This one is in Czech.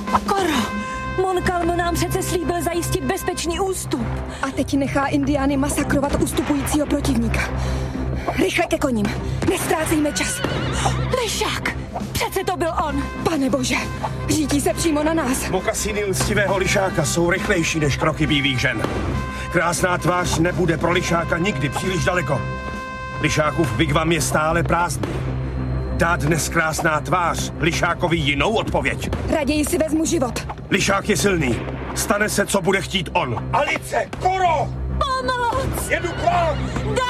Koro, Montcalm nám přece slíbil zajistit bezpečný ústup. A teď nechá indiány masakrovat ustupujícího protivníka. Rychle ke koním, nestrácejme čas. Lišák, přece to byl on. Pane bože, řítí se přímo na nás. Mokasíny lstivého lišáka jsou rychlejší než kroky bílých žen. Krásná tvář nebude pro lišáka nikdy příliš daleko. Lišákův wigwam je stále prázdný. Dá dnes krásná tvář lišákovi jinou odpověď. Raději si vezmu život. Lišák je silný. Stane se, co bude chtít on. Alice, Koro! Pomoc! Jedu k vám!